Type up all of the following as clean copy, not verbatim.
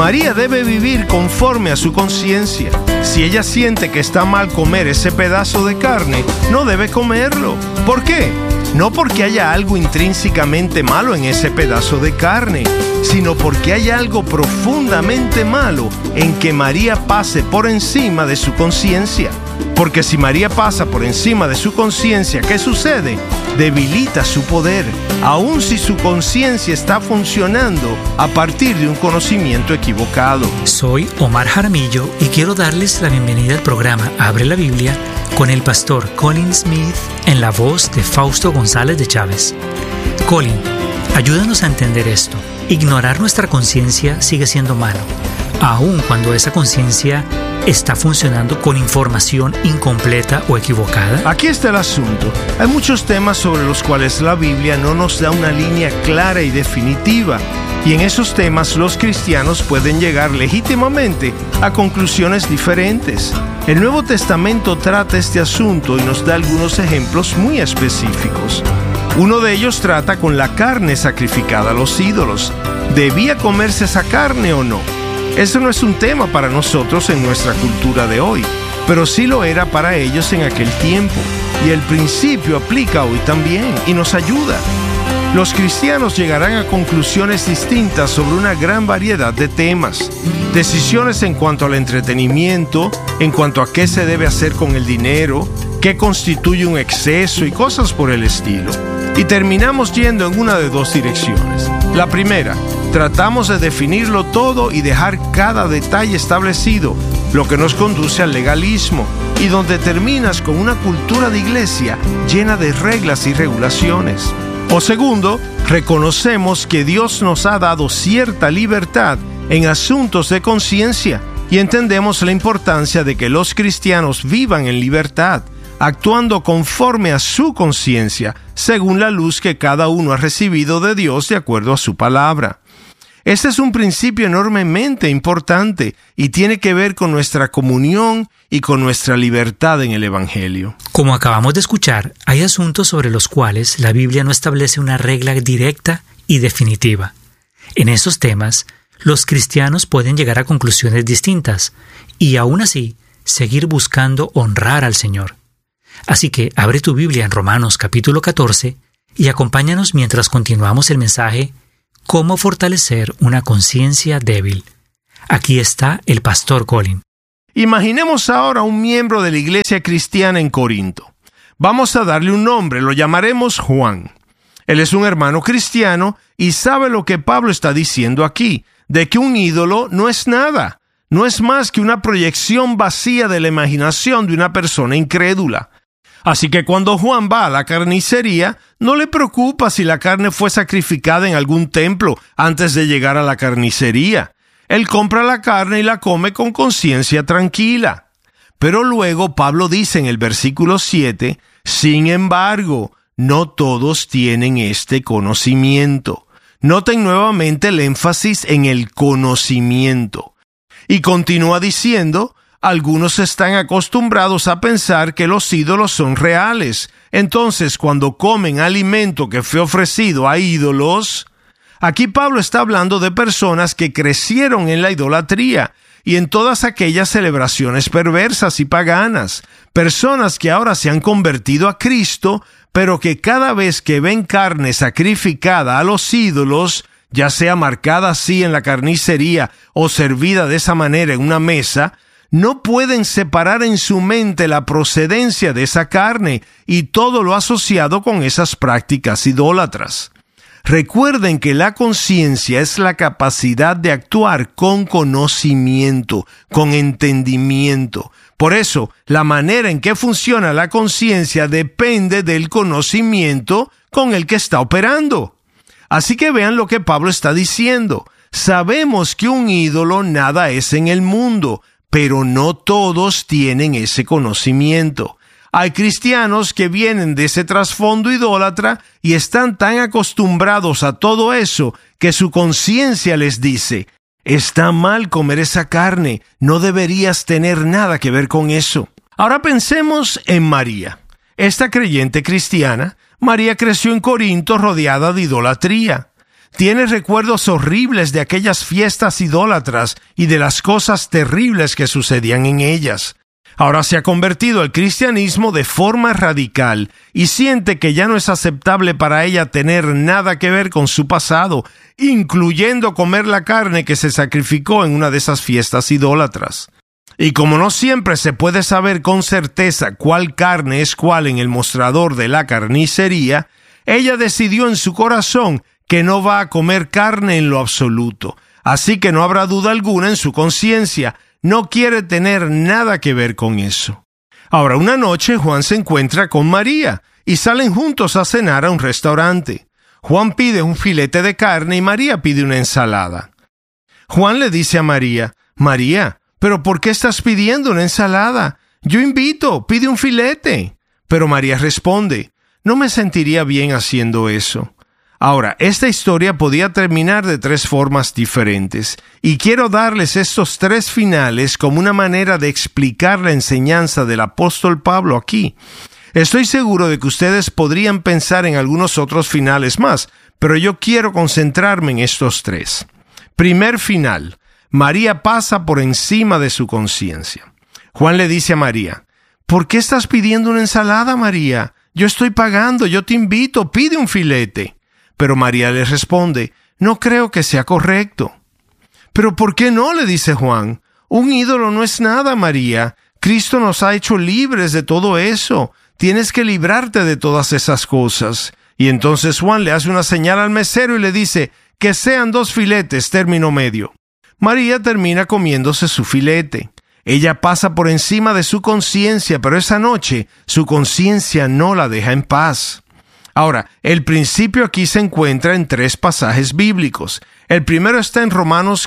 María debe vivir conforme a su conciencia. Si ella siente que está mal comer ese pedazo de carne, no debe comerlo. ¿Por qué? No porque haya algo intrínsecamente malo en ese pedazo de carne, sino porque hay algo profundamente malo en que María pase por encima de su conciencia. Porque si María pasa por encima de su conciencia, ¿qué sucede? Debilita su poder, aun si su conciencia está funcionando a partir de un conocimiento equivocado. Soy Omar Jaramillo y quiero darles la bienvenida al programa Abre la Biblia con el pastor Colin Smith en la voz de Fausto González de Chávez. Colin, ayúdanos a entender esto. Ignorar nuestra conciencia sigue siendo malo, aun cuando esa conciencia está funcionando con información incompleta o equivocada. Aquí está el asunto. Hay muchos temas sobre los cuales la Biblia no nos da una línea clara y definitiva. Y en esos temas los cristianos pueden llegar legítimamente a conclusiones diferentes. El Nuevo Testamento trata este asunto y nos da algunos ejemplos muy específicos. Uno de ellos trata con la carne sacrificada a los ídolos. ¿Debía comerse esa carne o no? Eso no es un tema para nosotros en nuestra cultura de hoy, pero sí lo era para ellos en aquel tiempo. Y el principio aplica hoy también y nos ayuda. Los cristianos llegarán a conclusiones distintas sobre una gran variedad de temas. Decisiones en cuanto al entretenimiento, en cuanto a qué se debe hacer con el dinero, qué constituye un exceso y cosas por el estilo. Y terminamos yendo en una de dos direcciones. La primera, tratamos de definirlo todo y dejar cada detalle establecido, lo que nos conduce al legalismo, y donde terminas con una cultura de iglesia llena de reglas y regulaciones. O segundo, reconocemos que Dios nos ha dado cierta libertad en asuntos de conciencia y entendemos la importancia de que los cristianos vivan en libertad, actuando conforme a su conciencia, según la luz que cada uno ha recibido de Dios de acuerdo a su palabra. Este es un principio enormemente importante y tiene que ver con nuestra comunión y con nuestra libertad en el Evangelio. Como acabamos de escuchar, hay asuntos sobre los cuales la Biblia no establece una regla directa y definitiva. En esos temas, los cristianos pueden llegar a conclusiones distintas y aún así seguir buscando honrar al Señor. Así que abre tu Biblia en Romanos capítulo 14 y acompáñanos mientras continuamos el mensaje ¿Cómo fortalecer una conciencia débil? Aquí está el pastor Colin. Imaginemos ahora un miembro de la iglesia cristiana en Corinto. Vamos a darle un nombre, lo llamaremos Juan. Él es un hermano cristiano y sabe lo que Pablo está diciendo aquí, de que un ídolo no es nada, no es más que una proyección vacía de la imaginación de una persona incrédula. Así que cuando Juan va a la carnicería, no le preocupa si la carne fue sacrificada en algún templo antes de llegar a la carnicería. Él compra la carne y la come con conciencia tranquila. Pero luego Pablo dice en el versículo 7, sin embargo, no todos tienen este conocimiento. Noten nuevamente el énfasis en el conocimiento. Y continúa diciendo, algunos están acostumbrados a pensar que los ídolos son reales. Entonces, cuando comen alimento que fue ofrecido a ídolos, aquí Pablo está hablando de personas que crecieron en la idolatría y en todas aquellas celebraciones perversas y paganas. Personas que ahora se han convertido a Cristo, pero que cada vez que ven carne sacrificada a los ídolos, ya sea marcada así en la carnicería o servida de esa manera en una mesa, no pueden separar en su mente la procedencia de esa carne y todo lo asociado con esas prácticas idólatras. Recuerden que la conciencia es la capacidad de actuar con conocimiento, con entendimiento. Por eso, la manera en que funciona la conciencia depende del conocimiento con el que está operando. Así que vean lo que Pablo está diciendo. Sabemos que un ídolo nada es en el mundo, pero no todos tienen ese conocimiento. Hay cristianos que vienen de ese trasfondo idólatra y están tan acostumbrados a todo eso que su conciencia les dice, está mal comer esa carne, no deberías tener nada que ver con eso. Ahora pensemos en María. Esta creyente cristiana, María creció en Corinto rodeada de idolatría. Tiene recuerdos horribles de aquellas fiestas idólatras y de las cosas terribles que sucedían en ellas. Ahora se ha convertido al cristianismo de forma radical y siente que ya no es aceptable para ella tener nada que ver con su pasado, incluyendo comer la carne que se sacrificó en una de esas fiestas idólatras. Y como no siempre se puede saber con certeza cuál carne es cuál en el mostrador de la carnicería, ella decidió en su corazón que no va a comer carne en lo absoluto. Así que no habrá duda alguna en su conciencia. No quiere tener nada que ver con eso. Ahora, una noche Juan se encuentra con María y salen juntos a cenar a un restaurante. Juan pide un filete de carne y María pide una ensalada. Juan le dice a María: María, ¿pero por qué estás pidiendo una ensalada? Yo invito, pide un filete. Pero María responde: no me sentiría bien haciendo eso. Ahora, esta historia podía terminar de 3 formas diferentes, y quiero darles estos 3 finales como una manera de explicar la enseñanza del apóstol Pablo aquí. Estoy seguro de que ustedes podrían pensar en algunos otros finales más, pero yo quiero concentrarme en estos 3. Primer final: María pasa por encima de su conciencia. Juan le dice a María: ¿por qué estás pidiendo una ensalada, María? Yo estoy pagando, yo te invito, pide un filete. Pero María le responde: no creo que sea correcto. ¿Pero por qué no?, le dice Juan. Un ídolo no es nada, María. Cristo nos ha hecho libres de todo eso. Tienes que librarte de todas esas cosas. Y entonces Juan le hace una señal al mesero y le dice: que sean 2 filetes, término medio. María termina comiéndose su filete. Ella pasa por encima de su conciencia, pero esa noche su conciencia no la deja en paz. Ahora, el principio aquí se encuentra en 3 pasajes bíblicos. El primero está en Romanos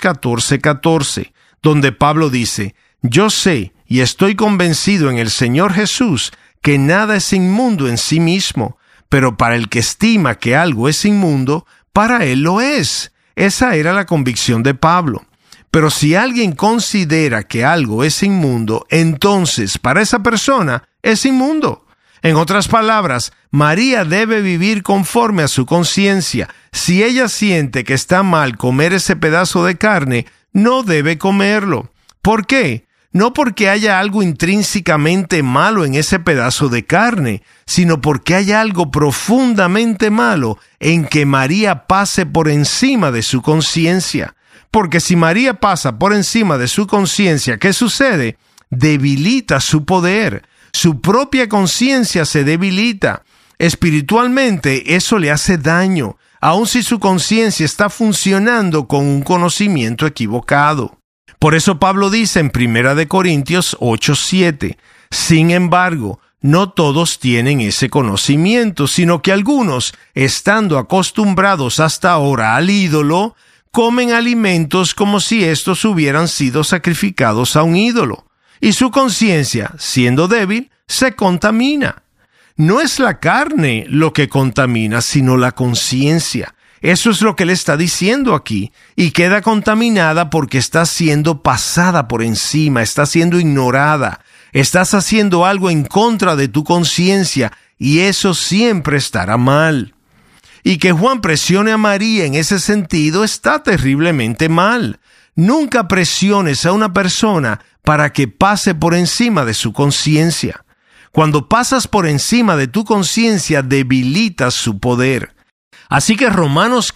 14:14, donde Pablo dice: yo sé y estoy convencido en el Señor Jesús que nada es inmundo en sí mismo, pero para el que estima que algo es inmundo, para él lo es. Esa era la convicción de Pablo. Pero si alguien considera que algo es inmundo, entonces para esa persona es inmundo. En otras palabras, María debe vivir conforme a su conciencia. Si ella siente que está mal comer ese pedazo de carne, no debe comerlo. ¿Por qué? No porque haya algo intrínsecamente malo en ese pedazo de carne, sino porque hay algo profundamente malo en que María pase por encima de su conciencia. Porque si María pasa por encima de su conciencia, ¿qué sucede? Debilita su poder. Su propia conciencia se debilita. Espiritualmente, eso le hace daño, aun si su conciencia está funcionando con un conocimiento equivocado. Por eso Pablo dice en 1 Corintios 8:7, sin embargo, no todos tienen ese conocimiento, sino que algunos, estando acostumbrados hasta ahora al ídolo, comen alimentos como si estos hubieran sido sacrificados a un ídolo. Y su conciencia, siendo débil, se contamina. No es la carne lo que contamina, sino la conciencia. Eso es lo que él está diciendo aquí. Y queda contaminada porque está siendo pasada por encima, está siendo ignorada. Estás haciendo algo en contra de tu conciencia y eso siempre estará mal. Y que Juan presione a María en ese sentido está terriblemente mal. Nunca presiones a una persona para que pase por encima de su conciencia. Cuando pasas por encima de tu conciencia, debilitas su poder. Así que Romanos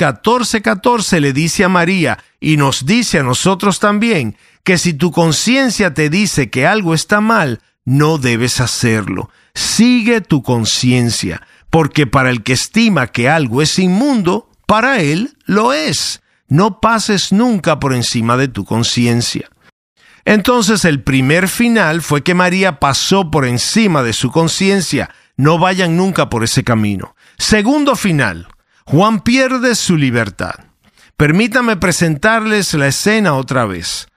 14:14 le dice a María, y nos dice a nosotros también, que si tu conciencia te dice que algo está mal, no debes hacerlo. Sigue tu conciencia, porque para el que estima que algo es inmundo, para él lo es. No pases nunca por encima de tu conciencia. Entonces el primer final fue que María pasó por encima de su conciencia. No vayan nunca por ese camino. Segundo final, Juan pierde su libertad. Permítame presentarles la escena otra vez.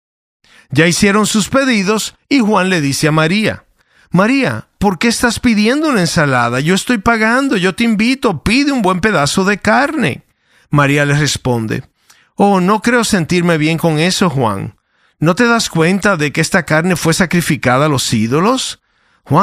Ya hicieron sus pedidos y Juan le dice a María: María, ¿por qué estás pidiendo una ensalada? Yo estoy pagando, yo te invito, pide un buen pedazo de carne. María le responde: oh, no creo sentirme bien con eso, Juan. ¿No te das cuenta de que esta carne fue sacrificada a los ídolos? Juan,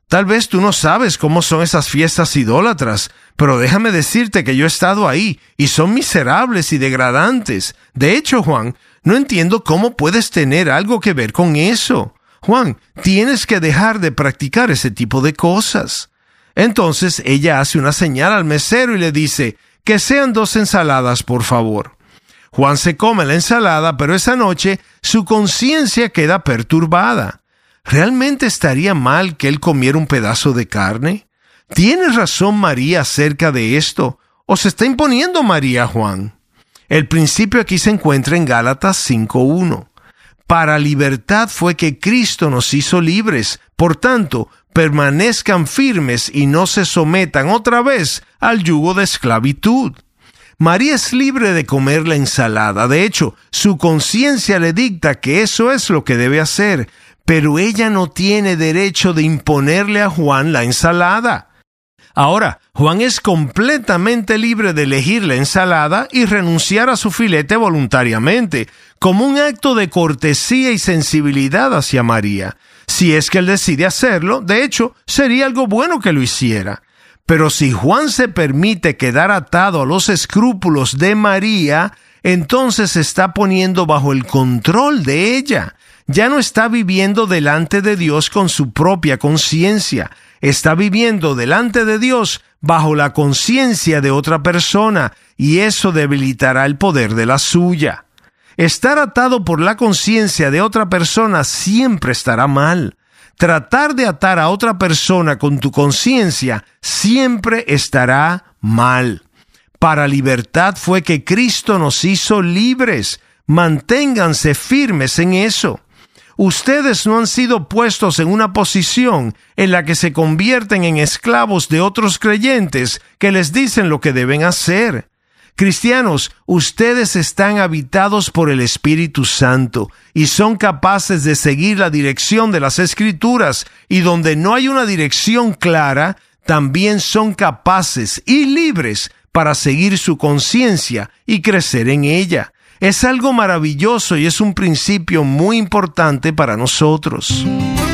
Tal vez tú no sabes cómo son esas fiestas idólatras, pero déjame decirte que yo he estado ahí y son miserables y degradantes. De hecho, Juan, no entiendo cómo puedes tener algo que ver con eso. Juan, tienes que dejar de practicar ese tipo de cosas. Entonces ella hace una señal al mesero y le dice, que sean 2 ensaladas, por favor. Juan se come la ensalada, pero esa noche su conciencia queda perturbada. ¿Realmente estaría mal que él comiera un pedazo de carne? ¿Tiene razón María acerca de esto? ¿O se está imponiendo María a Juan? El principio aquí se encuentra en Gálatas 5:1. Para libertad fue que Cristo nos hizo libres. Por tanto, permanezcan firmes y no se sometan otra vez al yugo de esclavitud. María es libre de comer la ensalada. De hecho, su conciencia le dicta que eso es lo que debe hacer. Pero ella no tiene derecho de imponerle a Juan la ensalada. Ahora, Juan es completamente libre de elegir la ensalada y renunciar a su filete voluntariamente, como un acto de cortesía y sensibilidad hacia María. Si es que él decide hacerlo, de hecho, sería algo bueno que lo hiciera. Pero si Juan se permite quedar atado a los escrúpulos de María, entonces se está poniendo bajo el control de ella. Ya no está viviendo delante de Dios con su propia conciencia. Está viviendo delante de Dios bajo la conciencia de otra persona, y eso debilitará el poder de la suya. Estar atado por la conciencia de otra persona siempre estará mal. Tratar de atar a otra persona con tu conciencia siempre estará mal. Para libertad fue que Cristo nos hizo libres. Manténganse firmes en eso. Ustedes no han sido puestos en una posición en la que se convierten en esclavos de otros creyentes que les dicen lo que deben hacer. Cristianos, ustedes están habitados por el Espíritu Santo y son capaces de seguir la dirección de las Escrituras, y donde no hay una dirección clara, también son capaces y libres para seguir su conciencia y crecer en ella. Es algo maravilloso y es un principio muy importante para nosotros.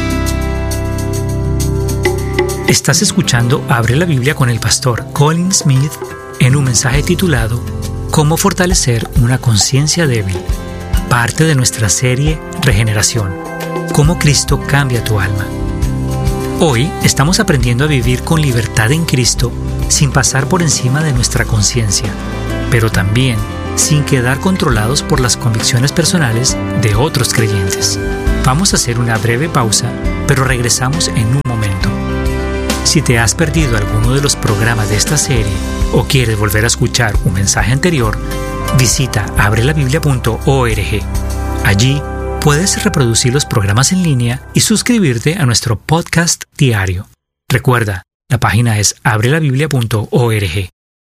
Estás escuchando Abre la Biblia con el pastor Colin Smith en un mensaje titulado ¿Cómo fortalecer una conciencia débil? Parte de nuestra serie Regeneración. Cómo Cristo cambia tu alma. Hoy estamos aprendiendo a vivir con libertad en Cristo sin pasar por encima de nuestra conciencia, pero también sin quedar controlados por las convicciones personales de otros creyentes. Vamos a hacer una breve pausa, pero regresamos en un momento. Si te has perdido alguno de los programas de esta serie o quieres volver a escuchar un mensaje anterior, visita abrelabiblia.org. Allí puedes reproducir los programas en línea y suscribirte a nuestro podcast diario. Recuerda, la página es abrelabiblia.org.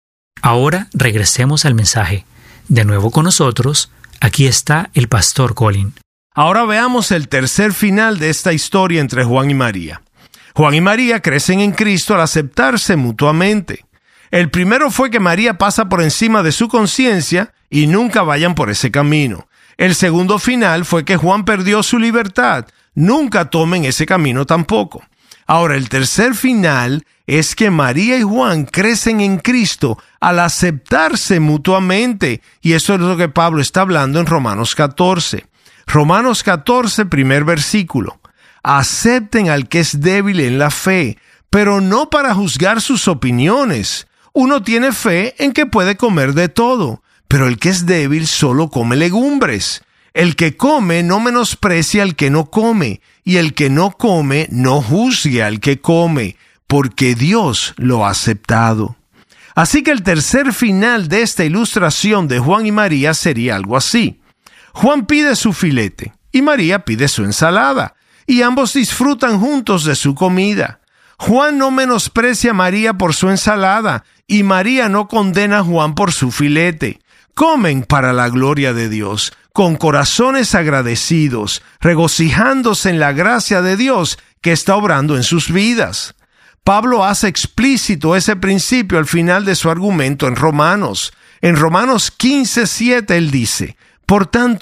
Ahora regresemos al mensaje. De nuevo con nosotros, aquí está el pastor Colin. Ahora veamos el tercer final de esta historia entre Juan y María. Juan y María crecen en Cristo al aceptarse mutuamente. El primero fue que María pasa por encima de su conciencia y nunca vayan por ese camino. El segundo final fue que Juan perdió su libertad. Nunca tomen ese camino tampoco. Ahora, el tercer final es que María y Juan crecen en Cristo al aceptarse mutuamente. Y eso es lo que Pablo está hablando en Romanos 14. Romanos 14, primer versículo. Acepten al que es débil en la fe, pero no para juzgar sus opiniones. Uno tiene fe en que puede comer de todo, pero el que es débil solo come legumbres. El que come no menosprecia al que no come, y el que no come no juzgue al que come, porque Dios lo ha aceptado. Así que el tercer final de esta ilustración de Juan y María sería algo así. Juan pide su filete y María pide su ensalada, y ambos disfrutan juntos de su comida. Juan no menosprecia a María por su ensalada, y María no condena a Juan por su filete. Comen para la gloria de Dios, con corazones agradecidos, regocijándose en la gracia de Dios que está obrando en sus vidas. Pablo hace explícito ese principio al final de su argumento en Romanos. En Romanos 15:7 él dice: Por tanto,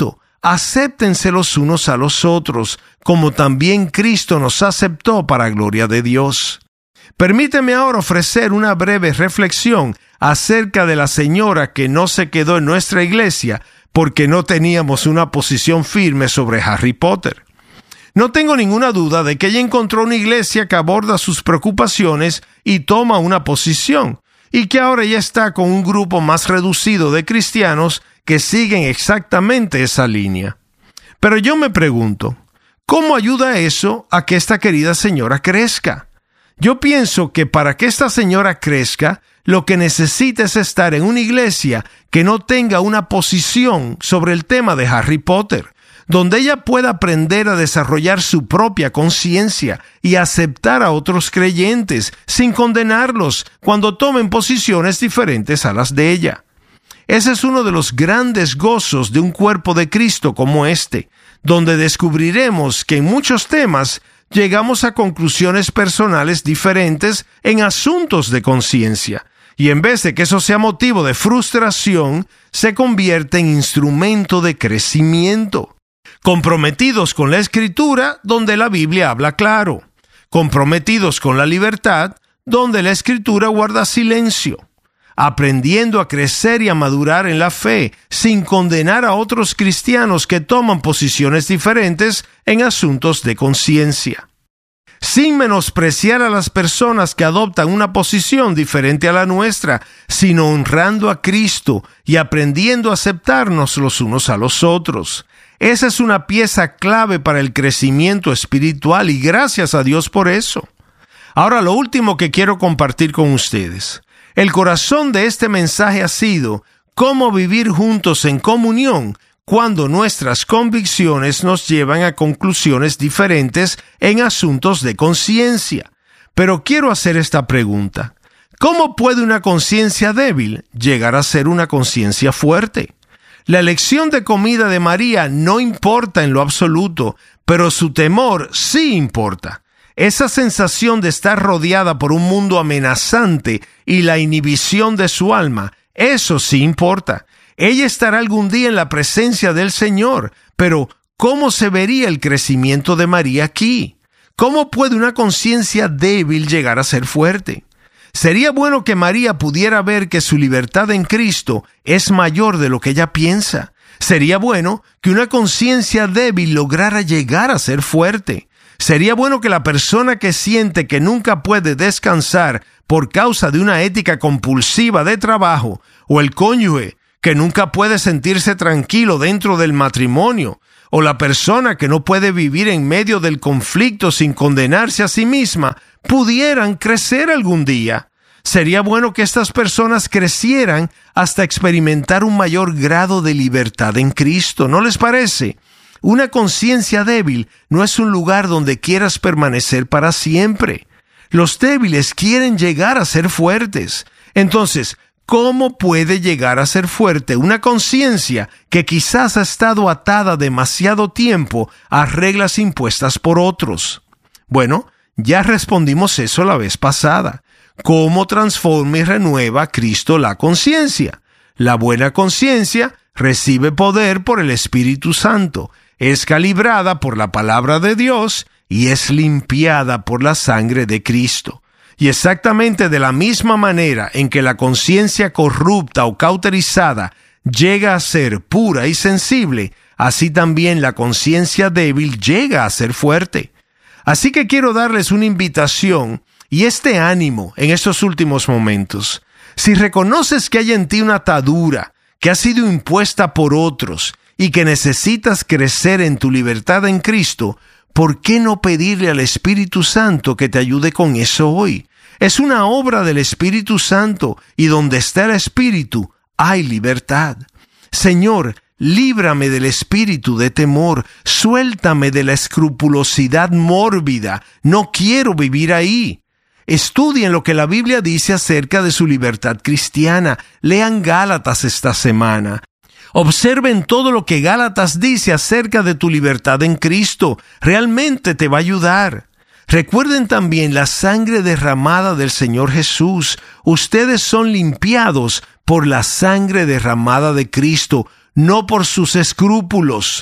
acéptense los unos a los otros, como también Cristo nos aceptó para gloria de Dios. Permíteme ahora ofrecer una breve reflexión acerca de la señora que no se quedó en nuestra iglesia porque no teníamos una posición firme sobre Harry Potter. No tengo ninguna duda de que ella encontró una iglesia que aborda sus preocupaciones y toma una posición, y que ahora ella está con un grupo más reducido de cristianos que siguen exactamente esa línea. Pero yo me pregunto, ¿cómo ayuda eso a que esta querida señora crezca? Yo pienso que para que esta señora crezca, lo que necesita es estar en una iglesia que no tenga una posición sobre el tema de Harry Potter, donde ella pueda aprender a desarrollar su propia conciencia y aceptar a otros creyentes sin condenarlos cuando tomen posiciones diferentes a las de ella. Ese es uno de los grandes gozos de un cuerpo de Cristo como este, donde descubriremos que en muchos temas llegamos a conclusiones personales diferentes en asuntos de conciencia, y en vez de que eso sea motivo de frustración, se convierte en instrumento de crecimiento. Comprometidos con la Escritura, donde la Biblia habla claro. Comprometidos con la libertad, donde la Escritura guarda silencio. Aprendiendo a crecer y a madurar en la fe, sin condenar a otros cristianos que toman posiciones diferentes en asuntos de conciencia. Sin menospreciar a las personas que adoptan una posición diferente a la nuestra, sino honrando a Cristo y aprendiendo a aceptarnos los unos a los otros. Esa es una pieza clave para el crecimiento espiritual y gracias a Dios por eso. Ahora, lo último que quiero compartir con ustedes. El corazón de este mensaje ha sido cómo vivir juntos en comunión cuando nuestras convicciones nos llevan a conclusiones diferentes en asuntos de conciencia. Pero quiero hacer esta pregunta. ¿Cómo puede una conciencia débil llegar a ser una conciencia fuerte? La elección de comida de María no importa en lo absoluto, pero su temor sí importa. Esa sensación de estar rodeada por un mundo amenazante y la inhibición de su alma, eso sí importa. Ella estará algún día en la presencia del Señor, pero ¿cómo se vería el crecimiento de María aquí? ¿Cómo puede una conciencia débil llegar a ser fuerte? Sería bueno que María pudiera ver que su libertad en Cristo es mayor de lo que ella piensa. Sería bueno que una conciencia débil lograra llegar a ser fuerte. Sería bueno que la persona que siente que nunca puede descansar por causa de una ética compulsiva de trabajo, o el cónyuge que nunca puede sentirse tranquilo dentro del matrimonio, o la persona que no puede vivir en medio del conflicto sin condenarse a sí misma, pudieran crecer algún día. Sería bueno que estas personas crecieran hasta experimentar un mayor grado de libertad en Cristo, ¿no les parece? Una conciencia débil no es un lugar donde quieras permanecer para siempre. Los débiles quieren llegar a ser fuertes. Entonces, ¿cómo puede llegar a ser fuerte una conciencia que quizás ha estado atada demasiado tiempo a reglas impuestas por otros? Bueno, ya respondimos eso la vez pasada. ¿Cómo transforma y renueva Cristo la conciencia? La buena conciencia recibe poder por el Espíritu Santo, es calibrada por la palabra de Dios y es limpiada por la sangre de Cristo. Y exactamente de la misma manera en que la conciencia corrupta o cauterizada llega a ser pura y sensible, así también la conciencia débil llega a ser fuerte. Así que quiero darles una invitación y este ánimo en estos últimos momentos. Si reconoces que hay en ti una atadura que ha sido impuesta por otros y que necesitas crecer en tu libertad en Cristo, ¿por qué no pedirle al Espíritu Santo que te ayude con eso hoy? Es una obra del Espíritu Santo y donde está el Espíritu hay libertad. Señor, líbrame del espíritu de temor, suéltame de la escrupulosidad mórbida, no quiero vivir ahí. Estudien lo que la Biblia dice acerca de su libertad cristiana. Lean Gálatas esta semana. Observen todo lo que Gálatas dice acerca de tu libertad en Cristo. Realmente te va a ayudar. Recuerden también la sangre derramada del Señor Jesús. Ustedes son limpiados por la sangre derramada de Cristo, no por sus escrúpulos.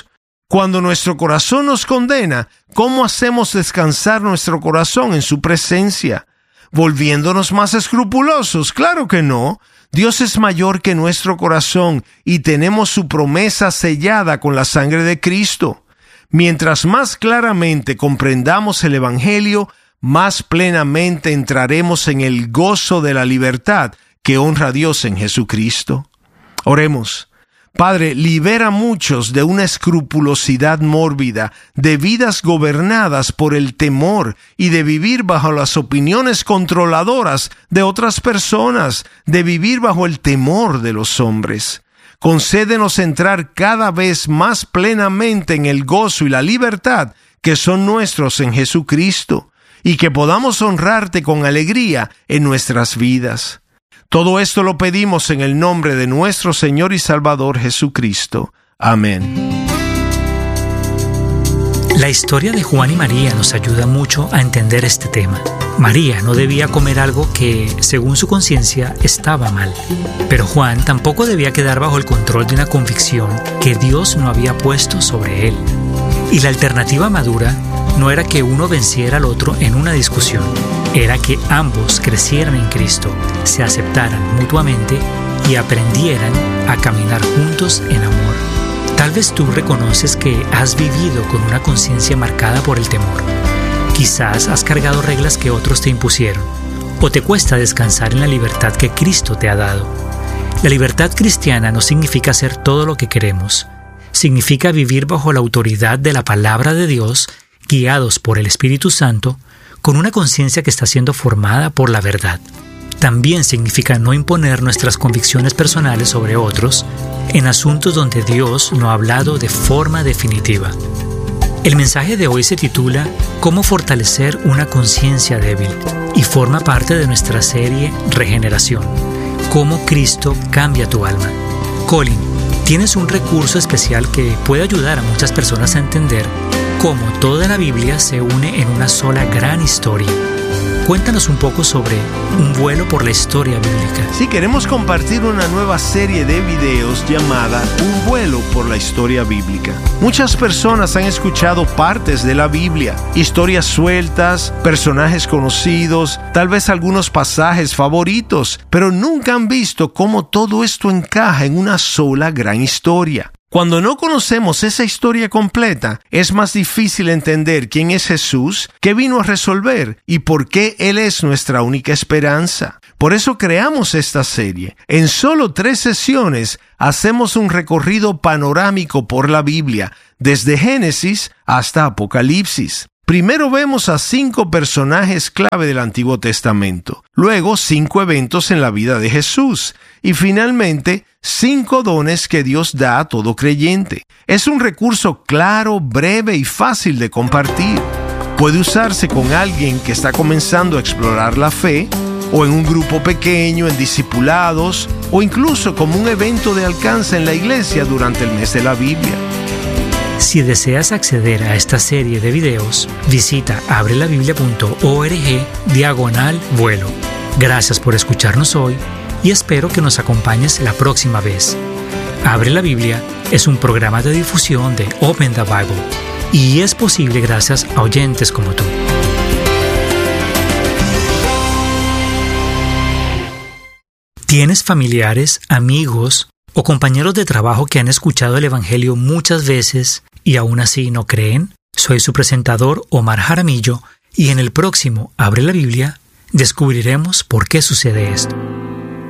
Cuando nuestro corazón nos condena, ¿cómo hacemos descansar nuestro corazón en su presencia? ¿Volviéndonos más escrupulosos? Claro que no. Dios es mayor que nuestro corazón y tenemos su promesa sellada con la sangre de Cristo. Mientras más claramente comprendamos el Evangelio, más plenamente entraremos en el gozo de la libertad que honra a Dios en Jesucristo. Oremos. Padre, libera a muchos de una escrupulosidad mórbida, de vidas gobernadas por el temor y de vivir bajo las opiniones controladoras de otras personas, de vivir bajo el temor de los hombres. Concédenos entrar cada vez más plenamente en el gozo y la libertad que son nuestros en Jesucristo, y que podamos honrarte con alegría en nuestras vidas. Todo esto lo pedimos en el nombre de nuestro Señor y Salvador Jesucristo. Amén. La historia de Juan y María nos ayuda mucho a entender este tema. María no debía comer algo que, según su conciencia, estaba mal. Pero Juan tampoco debía quedar bajo el control de una convicción que Dios no había puesto sobre él. Y la alternativa madura no era que uno venciera al otro en una discusión. Era que ambos crecieran en Cristo, se aceptaran mutuamente y aprendieran a caminar juntos en amor. Tal vez tú reconoces que has vivido con una conciencia marcada por el temor. Quizás has cargado reglas que otros te impusieron, o te cuesta descansar en la libertad que Cristo te ha dado. La libertad cristiana no significa hacer todo lo que queremos. Significa vivir bajo la autoridad de la palabra de Dios, guiados por el Espíritu Santo, con una conciencia que está siendo formada por la verdad. También significa no imponer nuestras convicciones personales sobre otros en asuntos donde Dios no ha hablado de forma definitiva. El mensaje de hoy se titula «Cómo fortalecer una conciencia débil» y forma parte de nuestra serie Regeneración. Cómo Cristo cambia tu alma. Colin, tienes un recurso especial que puede ayudar a muchas personas a entender cómo toda la Biblia se une en una sola gran historia. Cuéntanos un poco sobre un vuelo por la historia bíblica. Sí, queremos compartir una nueva serie de videos llamada Un vuelo por la historia bíblica. Muchas personas han escuchado partes de la Biblia, historias sueltas, personajes conocidos, tal vez algunos pasajes favoritos, pero nunca han visto cómo todo esto encaja en una sola gran historia. Cuando no conocemos esa historia completa, es más difícil entender quién es Jesús, qué vino a resolver y por qué Él es nuestra única esperanza. Por eso creamos esta serie. En solo 3 sesiones hacemos un recorrido panorámico por la Biblia, desde Génesis hasta Apocalipsis. Primero vemos a 5 personajes clave del Antiguo Testamento, luego 5 eventos en la vida de Jesús y finalmente 5 dones que Dios da a todo creyente. Es un recurso claro, breve y fácil de compartir. Puede usarse con alguien que está comenzando a explorar la fe, o en un grupo pequeño, en discipulados, o incluso como un evento de alcance en la iglesia durante el mes de la Biblia. Si deseas acceder a esta serie de videos, visita abrelabiblia.org/vuelo. Gracias por escucharnos hoy y espero que nos acompañes la próxima vez. Abre la Biblia es un programa de difusión de Open the Bible y es posible gracias a oyentes como tú. ¿Tienes familiares, amigos o compañeros de trabajo que han escuchado el Evangelio muchas veces y aún así no creen? Soy su presentador Omar Jaramillo y en el próximo Abre la Biblia descubriremos por qué sucede esto.